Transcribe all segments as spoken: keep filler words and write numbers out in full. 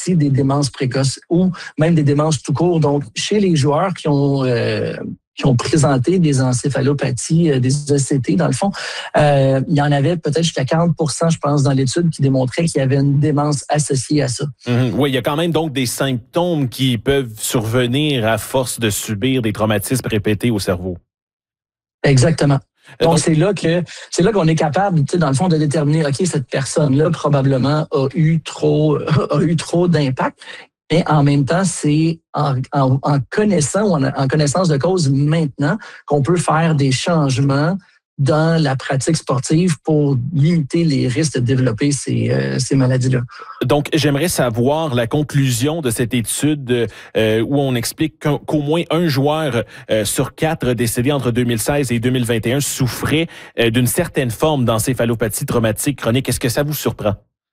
aussi des démences précoces ou même des démences tout court. Donc, chez les joueurs qui ont euh, qui ont présenté des encéphalopathies, euh, des E C T, dans le fond, euh, il y en avait peut-être jusqu'à quarante pour cent, je pense, dans l'étude qui démontrait qu'il y avait une démence associée à ça. Mmh, oui, il y a quand même donc des symptômes qui peuvent survenir à force de subir des traumatismes répétés au cerveau. Exactement. Donc, Donc, c'est là que c'est là qu'on est capable, tu sais, dans le fond, de déterminer, OK, cette personne-là, probablement, a eu trop, a eu trop d'impact. Mais en même temps, c'est en, en, en connaissant ou en, en connaissance de cause maintenant qu'on peut faire des changements dans la pratique sportive pour limiter les risques de développer ces, euh, ces maladies-là. Donc, j'aimerais savoir la conclusion de cette étude euh, où on explique qu'au, qu'au moins un joueur euh, sur quatre décédé entre deux mille seize et deux mille vingt et un souffrait euh, d'une certaine forme d'encéphalopathie traumatique chronique. Est-ce que ça vous surprend?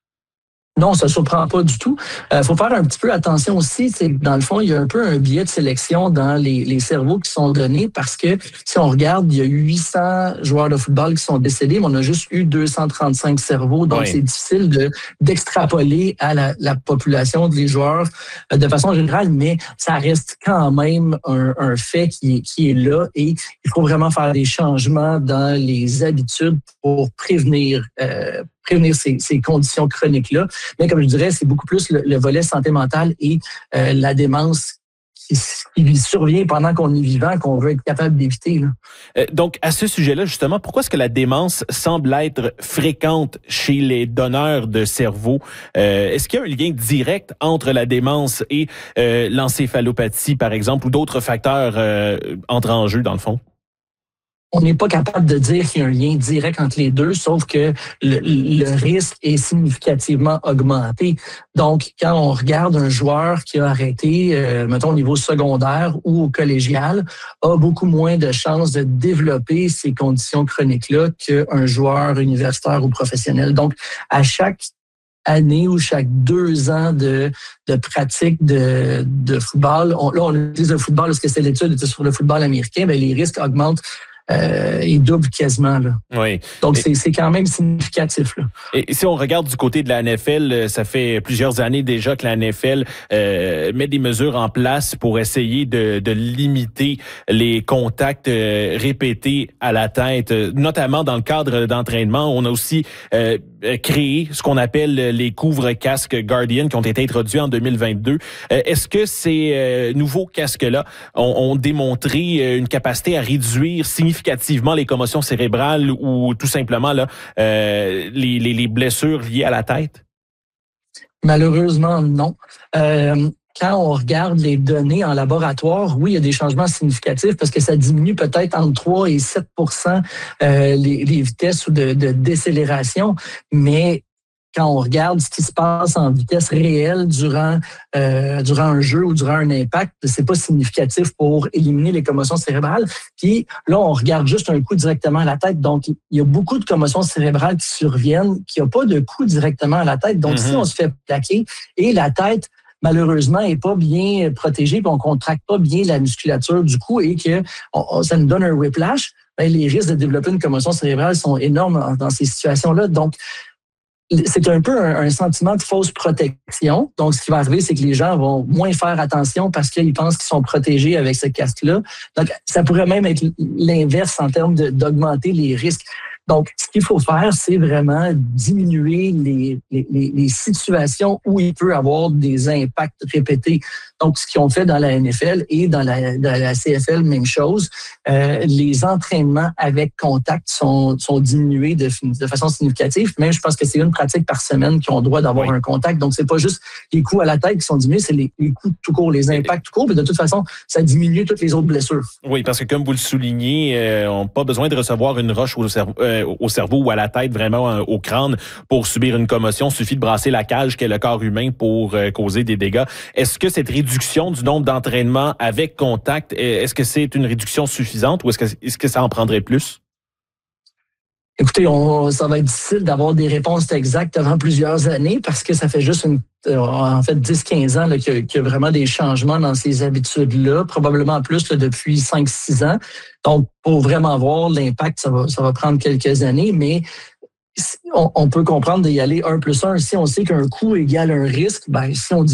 Non, ça ne surprend pas du tout. Il euh, faut faire un petit peu attention aussi, c'est que dans le fond, il y a un peu un biais de sélection dans les, les cerveaux qui sont donnés parce que si on regarde, il y a eu huit cents joueurs de football qui sont décédés, mais on a juste eu deux cent trente-cinq cerveaux. Donc, oui. C'est difficile de, d'extrapoler à la, la population des joueurs euh, de façon générale, mais ça reste quand même un, un fait qui, qui est là et il faut vraiment faire des changements dans les habitudes pour prévenir euh, prévenir ces, ces conditions chroniques-là. Mais comme je dirais, c'est beaucoup plus le, le volet santé mentale et euh, la démence qui, qui survient pendant qu'on est vivant, qu'on veut être capable d'éviter. Là. Euh, donc, à ce sujet-là, justement, pourquoi est-ce que la démence semble être fréquente chez les donneurs de cerveau? Euh, est-ce qu'il y a un lien direct entre la démence et euh, l'encéphalopathie, par exemple, ou d'autres facteurs euh, entrent en jeu, dans le fond? On n'est pas capable de dire qu'il y a un lien direct entre les deux, sauf que le, le risque est significativement augmenté. Donc, quand on regarde un joueur qui a arrêté, euh, mettons au niveau secondaire ou au collégial, a beaucoup moins de chances de développer ces conditions chroniques-là qu'un joueur universitaire ou professionnel. Donc, à chaque année ou chaque deux ans de, de pratique de, de football, on, là, on utilise le football parce que c'est l'étude sur le football américain, mais les risques augmentent Euh, il double quasiment. Là. Oui. Donc, et, c'est, c'est quand même significatif. Là. Et si on regarde du côté de la N F L, ça fait plusieurs années déjà que la N F L euh, met des mesures en place pour essayer de, de limiter les contacts euh, répétés à la tête, notamment dans le cadre d'entraînement. On a aussi euh, créé ce qu'on appelle les couvre-casques Guardian qui ont été introduits en deux mille vingt-deux. Euh, est-ce que ces euh, nouveaux casques-là ont, ont démontré une capacité à réduire significativement significativement les commotions cérébrales ou tout simplement là, euh, les, les, les blessures liées à la tête? Malheureusement, non. Euh, quand on regarde les données en laboratoire, oui, il y a des changements significatifs parce que ça diminue peut-être entre trois et sept pour cent euh, les, les vitesses de, de décélération, mais quand on regarde ce qui se passe en vitesse réelle durant euh, durant un jeu ou durant un impact, c'est pas significatif pour éliminer les commotions cérébrales. Puis là, on regarde juste un coup directement à la tête. Donc, il y a beaucoup de commotions cérébrales qui surviennent, qui n'ont pas de coup directement à la tête. Donc, mm-hmm. si on se fait plaquer et la tête, malheureusement, est pas bien protégée, puis on contracte pas bien la musculature du cou et que on, ça nous donne un whiplash, bien, les risques de développer une commotion cérébrale sont énormes dans, dans ces situations-là. Donc, c'est un peu un, un sentiment de fausse protection. Donc, ce qui va arriver, c'est que les gens vont moins faire attention parce qu'ils pensent qu'ils sont protégés avec ce casque-là. Donc, ça pourrait même être l'inverse en termes de, d'augmenter les risques. Donc, ce qu'il faut faire, c'est vraiment diminuer les, les, les situations où il peut avoir des impacts répétés. Donc, ce qu'ils ont fait dans la N F L et dans la, dans la C F L, même chose. Euh, les entraînements avec contact sont, sont diminués de, de façon significative. Mais je pense que c'est une pratique par semaine qui ont le droit d'avoir oui. un contact. Donc, c'est pas juste les coups à la tête qui sont diminués, c'est les, les coups tout court, les impacts tout court. Mais de toute façon, ça diminue toutes les autres blessures. Oui, parce que comme vous le soulignez, euh, on n'a pas besoin de recevoir une roche au cerveau, euh, au cerveau ou à la tête, vraiment euh, au crâne pour subir une commotion. Il suffit de brasser la cage qu'est le corps humain pour euh, causer des dégâts. Est-ce que cette réduction du nombre d'entraînements avec contact, est-ce que c'est une réduction suffisante ou est-ce que, est-ce que ça en prendrait plus? Écoutez, on, ça va être difficile d'avoir des réponses exactes avant plusieurs années parce que ça fait juste une, en fait dix à quinze ans là, qu'il, y a, qu'il y a vraiment des changements dans ces habitudes-là, probablement plus là, depuis cinq à six ans. Donc, pour vraiment voir l'impact, ça va, ça va prendre quelques années, mais on, on peut comprendre d'y aller un plus un. Si on sait qu'un coût égale un risque, ben si on dit